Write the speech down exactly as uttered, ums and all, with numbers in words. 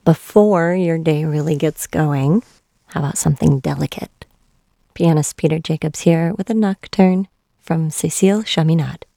before your day really gets going. How about something delicate? Pianist Peter Jacobs here with a nocturne from Cécile Chaminade.